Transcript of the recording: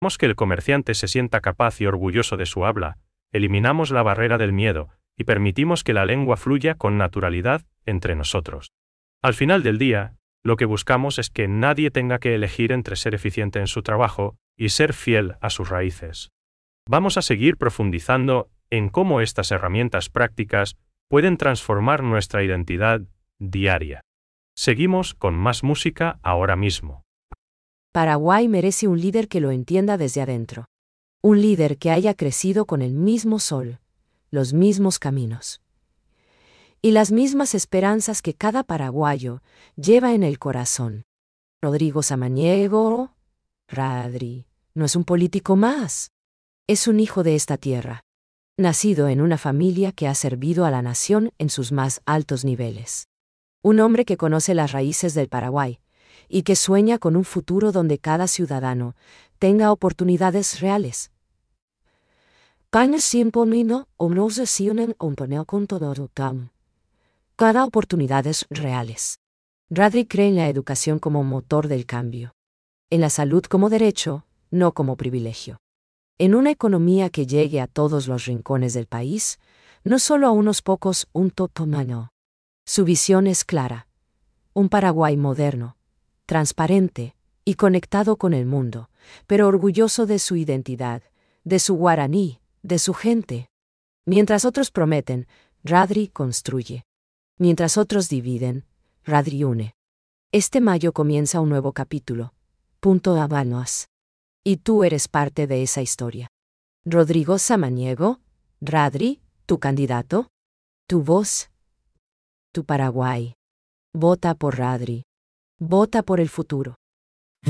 que el comerciante se sienta capaz y orgulloso de su habla, eliminamos la barrera del miedo y permitimos que la lengua fluya con naturalidad entre nosotros. Al final del día, lo que buscamos es que nadie tenga que elegir entre ser eficiente en su trabajo y ser fiel a sus raíces. Vamos a seguir profundizando en cómo estas herramientas prácticas pueden transformar nuestra identidad diaria. Seguimos con más música ahora mismo. Paraguay merece un líder que lo entienda desde adentro. Un líder que haya crecido con el mismo sol, los mismos caminos y las mismas esperanzas que cada paraguayo lleva en el corazón. Rodrigo Samaniego, Radri, no es un político más. Es un hijo de esta tierra, nacido en una familia que ha servido a la nación en sus más altos niveles. Un hombre que conoce las raíces del Paraguay y que sueña con un futuro donde cada ciudadano tenga oportunidades reales. Cada oportunidades reales. Radri cree en la educación como motor del cambio, en la salud como derecho, no como privilegio. En una economía que llegue a todos los rincones del país, no solo a unos pocos, un totomano. Su visión es clara. Un Paraguay moderno, transparente y conectado con el mundo, pero orgulloso de su identidad, de su guaraní, de su gente. Mientras otros prometen, Radri construye. Mientras otros dividen, Radri une. Este mayo comienza un nuevo capítulo. Punto Habanos. Y tú eres parte de esa historia. Rodrigo Samaniego, Radri, tu candidato, tu voz, tu Paraguay. Vota por Radri. Vota por el futuro.